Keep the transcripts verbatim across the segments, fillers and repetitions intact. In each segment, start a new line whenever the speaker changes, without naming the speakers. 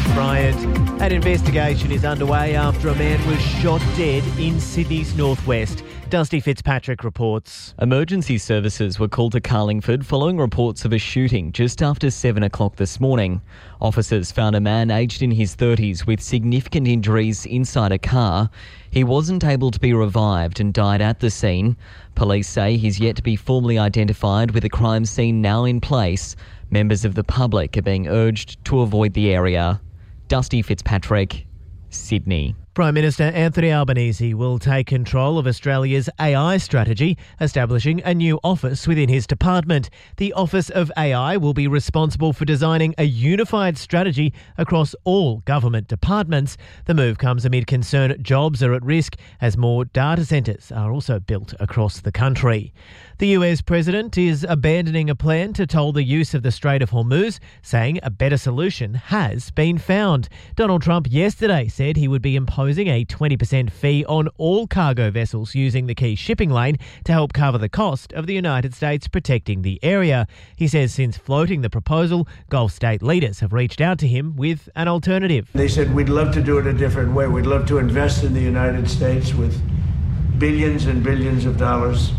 Bryant. An investigation is underway after a man was shot dead in Sydney's northwest. Dusty Fitzpatrick reports.
Emergency services were called to Carlingford following reports of a shooting just after seven o'clock this morning. Officers found a man aged in his thirties with significant injuries inside a car. He wasn't able to be revived and died at the scene. Police say he's yet to be formally identified, with a crime scene now in place. Members of the public are being urged to avoid the area. Dusty Fitzpatrick, Sydney.
Prime Minister Anthony Albanese will take control of Australia's A I strategy, establishing a new office within his department. The Office of A I will be responsible for designing a unified strategy across all government departments. The move comes amid concern jobs are at risk as more data centres are also built across the country. The U S president is abandoning a plan to toll the use of the Strait of Hormuz, saying a better solution has been found. Donald Trump yesterday said he would be imposing a twenty percent fee on all cargo vessels using the key shipping lane to help cover the cost of the United States protecting the area. He says since floating the proposal, Gulf state leaders have reached out to him with an alternative.
They said, we'd love to do it a different way. We'd love to invest in the United States with billions and billions of dollars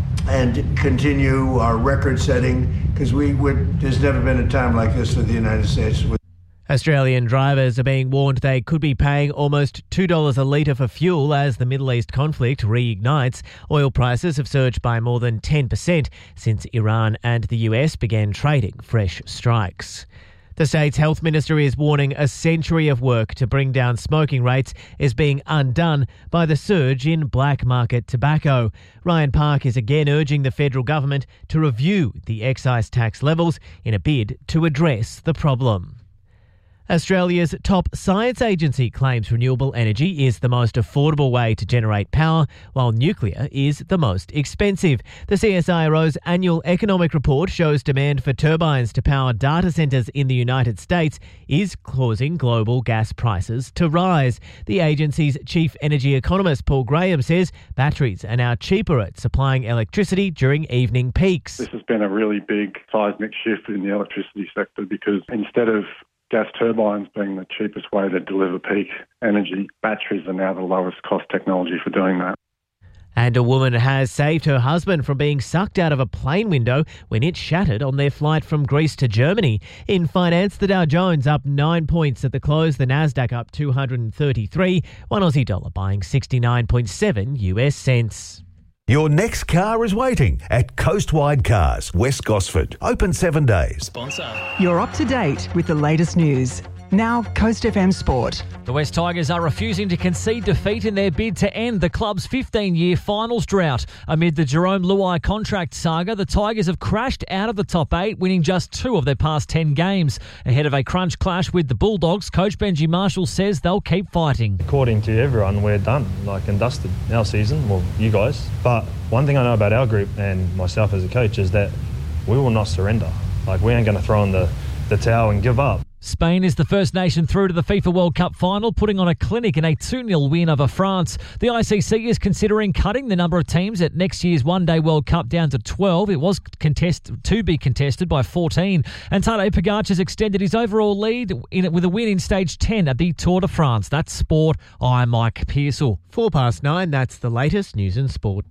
and continue our record setting, because we would, there's never been a time like this for the United States.
Australian drivers are being warned they could be paying almost two dollars a litre for fuel as the Middle East conflict reignites. Oil prices have surged by more than ten percent since Iran and the U S began trading fresh strikes. The state's health minister is warning a century of work to bring down smoking rates is being undone by the surge in black market tobacco. Ryan Park is again urging the federal government to review the excise tax levels in a bid to address the problem. Australia's top science agency claims renewable energy is the most affordable way to generate power, while nuclear is the most expensive. The C S I R O's annual economic report shows demand for turbines to power data centres in the United States is causing global gas prices to rise. The agency's chief energy economist Paul Graham says batteries are now cheaper at supplying electricity during evening peaks.
This has been a really big seismic shift in the electricity sector, because instead of gas turbines being the cheapest way to deliver peak energy, batteries are now the lowest cost technology for doing that.
And a woman has saved her husband from being sucked out of a plane window when it shattered on their flight from Greece to Germany. In finance, the Dow Jones up nine points at the close, the Nasdaq up two hundred thirty-three, one Aussie dollar buying sixty-nine point seven U S cents.
Your next car is waiting at Coastwide Cars, West Gosford. Open seven days.
Sponsor.
You're up to date with the latest news. Now, Coast F M Sport.
The West Tigers are refusing to concede defeat in their bid to end the club's fifteen-year finals drought. Amid the Jerome Luai contract saga, the Tigers have crashed out of the top eight, winning just two of their past ten games. Ahead of a crunch clash with the Bulldogs, coach Benji Marshall says they'll keep fighting.
According to everyone, we're done, like and dusted, our season, well, you guys. But one thing I know about our group and myself as a coach is that we will not surrender. Like, we ain't going to throw in the, the towel and give up.
Spain is the first nation through to the FIFA World Cup final, putting on a clinic in a two nil win over France. The I C C is considering cutting the number of teams at next year's one-day World Cup down to twelve. It was contest to be contested by fourteen. And Tadej Pogacar has extended his overall lead in, with a win in stage ten at the Tour de France. That's sport. I'm Mike Pearsall.
Four past nine, that's the latest news in sport.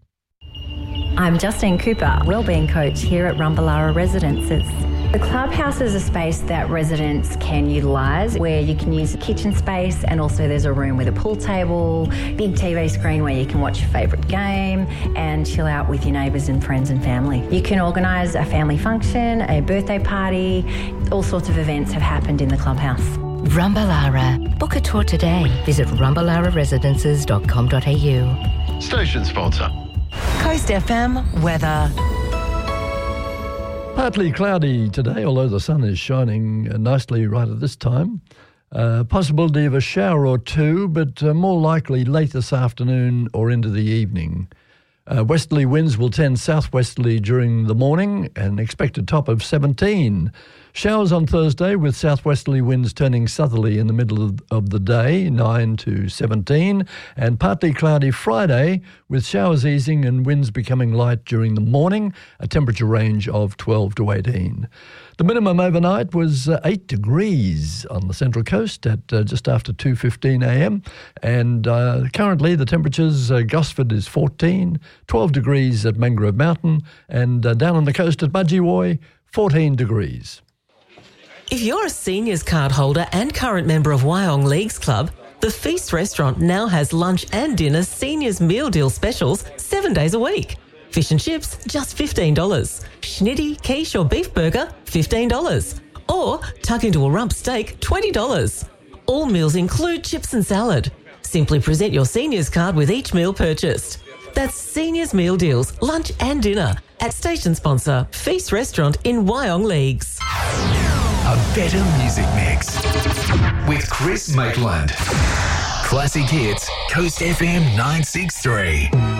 I'm Justine Cooper, wellbeing coach here at Rumballara Residences. The clubhouse is a space that residents can utilise, where you can use a kitchen space, and also there's a room with a pool table, big T V screen where you can watch your favourite game and chill out with your neighbours and friends and family. You can organise a family function, a birthday party, all sorts of events have happened in the clubhouse.
Rumballara. Book a tour today. Visit rumballara residences dot com dot a u.
Station sponsor.
Coast F M weather.
Partly cloudy today, although the sun is shining nicely right at this time. Uh, possibility of a shower or two, but uh, more likely late this afternoon or into the evening. Uh, westerly winds will tend southwesterly during the morning, an expected top of seventeen. Showers on Thursday with southwesterly winds turning southerly in the middle of, of the day, nine to seventeen. And partly cloudy Friday with showers easing and winds becoming light during the morning, a temperature range of twelve to eighteen. The minimum overnight was uh, eight degrees on the Central Coast at uh, just after two fifteen a m. And uh, currently the temperatures, uh, Gosford is fourteen, twelve degrees at Mangrove Mountain, and uh, down on the coast at Budgie fourteen degrees.
If you're a seniors card holder and current member of Wyong Leagues Club, the Feast Restaurant now has lunch and dinner seniors meal deal specials seven days a week. Fish and chips, just fifteen dollars. Schnitty, quiche or beef burger, fifteen dollars. Or tuck into a rump steak, twenty dollars. All meals include chips and salad. Simply present your seniors card with each meal purchased. That's Seniors Meal Deals, lunch and dinner at station sponsor Feast Restaurant in Wyong Leagues.
A better music mix with Chris Maitland. Classic Hits, Coast F M nine six three.